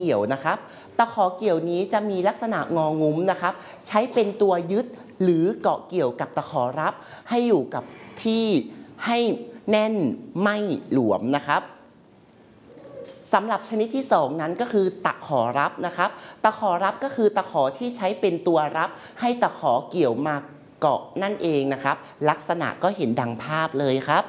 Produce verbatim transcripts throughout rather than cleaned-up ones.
เกี่ยวนะครับตะขอเกี่ยวนี้จะมีลักษณะงองุ้มนะครับใช้เป็นตัวยึดหรือเกาะเกี่ยวกับตะขอรับให้อยู่กับที่ให้แน่นไม่หลวมนะครับสำหรับชนิดที่สองนั้นก็คือตะขอรับนะครับตะขอรับก็คือตะขอที่ใช้เป็นตัวรับให้ตะขอเกี่ยวมาเกาะนั่นเองนะครับลักษณะก็เห็นดังภาพเลยครับ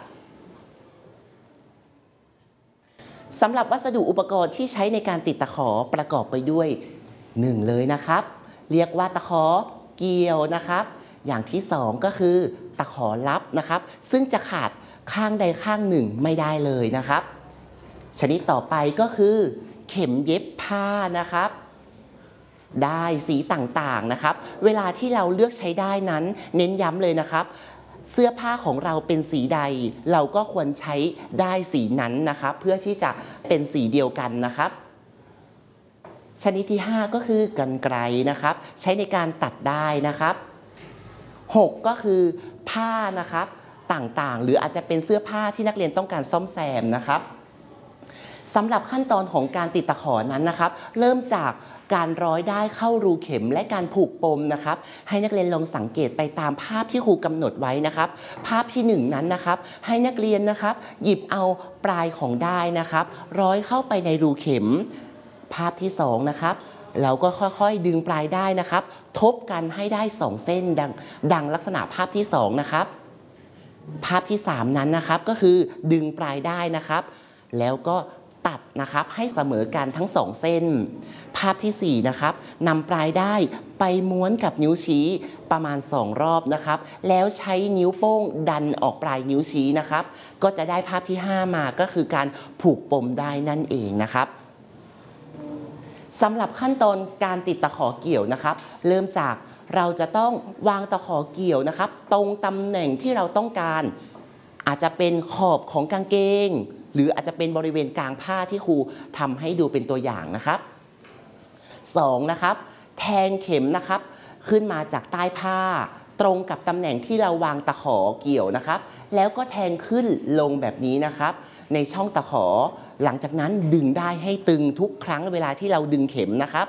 สำหรับวัสดุอุปกรณ์ที่ใช้ในการติดตะขอประกอบไปด้วยหนึ่งเลยนะครับเรียกว่าตะขอเกี่ยวนะครับอย่างที่สองก็คือตะขอรับนะครับซึ่งจะขาดข้างใดข้างหนึ่งไม่ได้เลยนะครับชนิดต่อไปก็คือเข็มเย็บผ้านะครับได้สีต่างๆนะครับเวลาที่เราเลือกใช้ได้นั้นเน้นย้ำเลยนะครับเสื้อผ้าของเราเป็นสีใดเราก็ควรใช้ได้สีนั้นนะครับเพื่อที่จะเป็นสีเดียวกันนะครับชนิดที่ห้าก็คือกรรไกรนะครับใช้ในการตัดได้นะครับหกก็คือผ้านะครับต่างๆหรืออาจจะเป็นเสื้อผ้าที่นักเรียนต้องการซ่อมแซมนะครับสำหรับขั้นตอนของการติดตะขอนั้นนะครับเริ่มจากการร้อยได้เข้ารูเข็มและการผูกปมนะครับให้นักเรียนลองสังเกตไปตามภาพที่ครูกำหนดไว้นะครับภาพที่หนึ่งนั้นนะครับให้นักเรียนนะครับหยิบเอาปลายของด้ายนะครับร้อยเข้าไปในรูเข็มภาพที่สองนะครับเราก็ค่อยๆดึงปลายด้ายนะครับทบกันให้ได้สองเส้นดังดังลักษณะภาพที่สองนะครับภาพที่สามนั้นนะครับก็คือดึงปลายด้ายนะครับแล้วก็ตัดนะครับให้เสมอกันทั้งสองเส้นภาพที่สี่นะครับนำปลายด้ายไปม้วนกับนิ้วชี้ประมาณสองรอบนะครับแล้วใช้นิ้วโป้งดันออกปลายนิ้วชี้นะครับก็จะได้ภาพที่ห้ามาก็คือการผูกปมได้นั่นเองนะครับสำหรับขั้นตอนการติดตะขอเกี่ยวนะครับเริ่มจากเราจะต้องวางตะขอเกี่ยวนะครับตรงตำแหน่งที่เราต้องการอาจจะเป็นขอบของกางเกงหรืออาจจะเป็นบริเวณกลางผ้าที่ครูทำให้ดูเป็นตัวอย่างนะครับสองนะครับแทงเข็มนะครับขึ้นมาจากใต้ผ้าตรงกับตำแหน่งที่เราวางตะขอเกี่ยวนะครับแล้วก็แทงขึ้นลงแบบนี้นะครับในช่องตะขอหลังจากนั้นดึงได้ให้ตึงทุกครั้งเวลาที่เราดึงเข็มนะครับ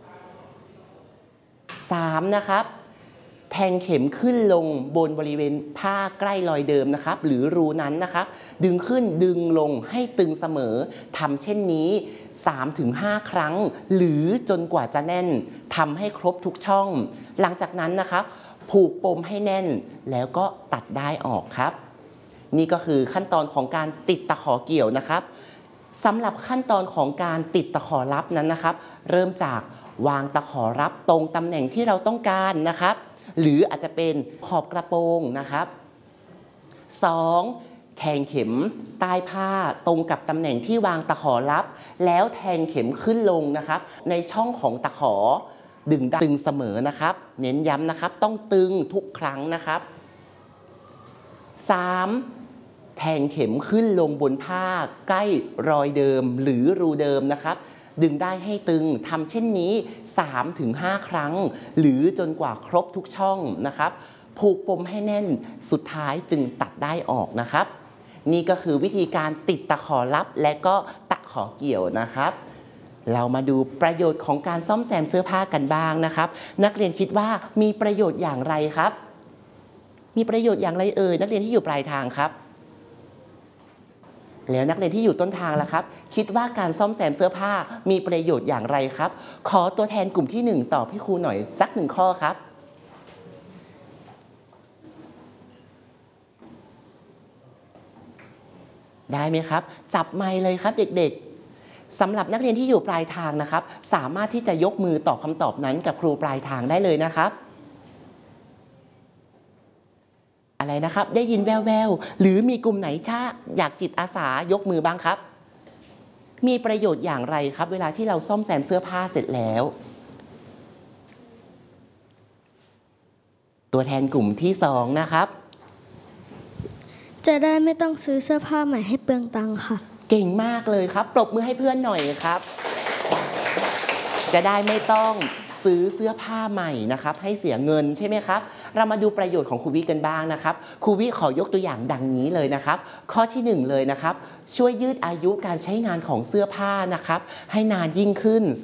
สามนะครับแทงเข็มขึ้นลงบนบริเวณผ้าใกล้รอยเดิมนะครับหรือรูนั้นนะครับดึงขึ้นดึงลงให้ตึงเสมอทำเช่นนี้ สามถึงห้า ครั้งหรือจนกว่าจะแน่นทำให้ครบทุกช่องหลังจากนั้นนะครับผูกปมให้แน่นแล้วก็ตัดได้ออกครับนี่ก็คือขั้นตอนของการติดตะขอเกี่ยวนะครับสำหรับขั้นตอนของการติดตะขอรับนั้นนะครับเริ่มจากวางตะขอรับตรงตำแหน่งที่เราต้องการนะครับหรืออาจจะเป็นขอบกระโปรงนะครับสองแทงเข็มใต้ผ้าตรงกับตำแหน่งที่วางตะขอรับแล้วแทงเข็มขึ้นลงนะครับในช่องของตะขอดึงตึงเสมอนะครับเน้นย้ำนะครับต้องตึงทุกครั้งนะครับสามแทงเข็มขึ้นลงบนผ้าใกล้รอยเดิมหรือรูเดิมนะครับดึงได้ให้ตึงทำเช่นนี้ สามถึงห้า ครั้งหรือจนกว่าครบทุกช่องนะครับผูกปมให้แน่นสุดท้ายจึงตัดได้ออกนะครับนี่ก็คือวิธีการติดตะขอรับและก็ตะขอเกี่ยวนะครับเรามาดูประโยชน์ของการซ่อมแซมเสื้อผ้ากันบ้างนะครับนักเรียนคิดว่ามีประโยชน์อย่างไรครับมีประโยชน์อย่างไรเอ่ยนักเรียนที่อยู่ปลายทางครับแล้วนักเรียนที่อยู่ต้นทางล่ะครับคิดว่าการซ่อมแซมเสื้อผ้ามีประโยชน์อย่างไรครับขอตัวแทนกลุ่มที่หนึ่งตอบให้ครูหน่อยสักหนึ่งข้อครับได้ไหมครับจับไมค์เลยครับเด็กๆสำหรับนักเรียนที่อยู่ปลายทางนะครับสามารถที่จะยกมือตอบคำตอบนั้นกับครูปลายทางได้เลยนะครับอะไรนะครับได้ยินแววๆหรือมีกลุ่มไหนถ้าอยากจิตอาสายกมือบ้างครับมีประโยชน์อย่างไรครับเวลาที่เราซ่อมแซมเสื้อผ้าเสร็จแล้วตัวแทนกลุ่มที่สองนะครับจะได้ไม่ต้องซื้อเสื้อผ้าใหม่ให้เปลืองตังค์ค่ะเก่งมากเลยครับปรบมือให้เพื่อนหน่อยครับจะได้ไม่ต้องซื้อเสื้อผ้าใหม่นะครับให้เสียเงินใช่ไหมครับเรามาดูประโยชน์ของครูวิกันบ้างนะครับครูวิขอยกตัวอย่างดังนี้เลยนะครับข้อที่หนึ่งเลยนะครับช่วยยืดอายุการใช้งานของเสื้อผ้านะครับให้นานยิ่งขึ้น